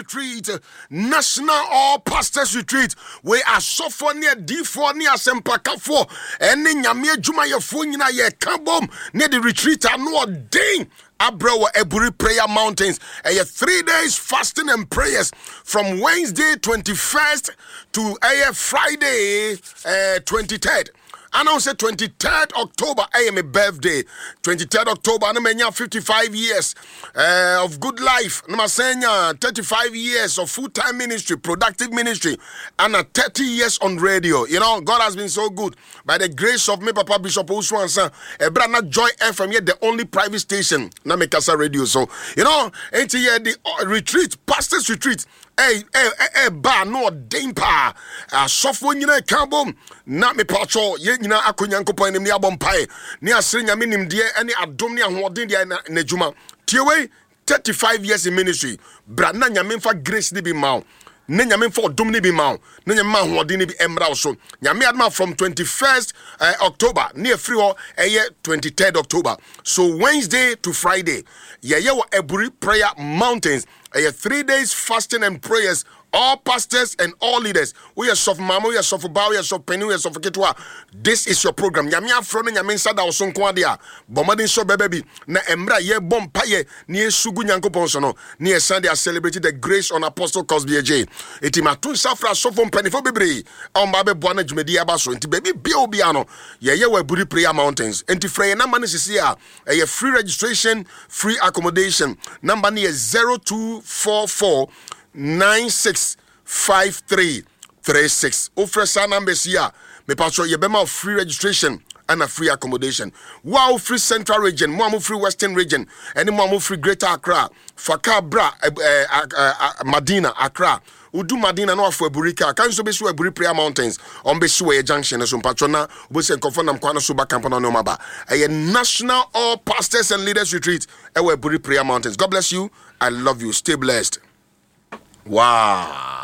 retreat, National All Pastors Retreat. We are so for near D4 near Sempakafo, and then Yamia Juma your phone, ye kabom near the retreat. I know a ding. Abrewa Eburi Prayer Mountains. 3 days fasting and prayers from Wednesday 21st to Friday 23rd. And I say 23rd October, I am a birthday. 23rd October, I'm 55 years of good life. I'm saying 35 years of full-time ministry, productive ministry, and 30 years on radio. You know, God has been so good. By the grace of me, Papa Bishop Uswansa, Brana Joy FM, here the only private station, Namekasa Radio. So, you know, ain't here the retreat, pastors retreat. Ba no dimpa sofo nyina kabom na me pacho ye nyina akonyankopon nim ne abompai ne asere nyame nim de ene adom ne ahoden de na djuma tiewe 35 years in ministry bra na nyame fa grace ne bi maw ne nyame fa odom ne bi maw ne nyame ahoden ne bi emra so nyame adma from 21st October near free ho 23rd October. So Wednesday to Friday ye wo Eburi Prayer Mountains. 3 days fasting and prayers. All pastors and all leaders. We are soft mama, we are soft bow, we are soft penny, we are soft ketwa. This is your program. Yamia front and yamin sada or son quadia. Bomadin so baby. Na emra ye bom paye near Sugu Yanko Ponsono. Near Sunday I celebrated the grace on Apostle Cosby J. Etimatun Safra Sofon Penny for baby. On Babe Bonage Media Basso. Into baby Biobiano. Ye we Buri Prayer Mountains. Enti Frey na man is here. A free registration, free accommodation. Number near 0244 965336. Offer sa numbers here. Me patcho ye bema free registration and a free accommodation. Wow, free Central Region, mo free Western Region, and mo free Greater Accra, Faka Bra, Madina, Accra. Udu Madina no afo Eburika. Kan so be so Eburi Prayer Mountains on be so a junction so patrona we say confirm kwana so ba campana no maba. A National All Pastors and Leaders Retreat Eburi Prayer Mountains. God bless you. I love you. Stay blessed. Wow.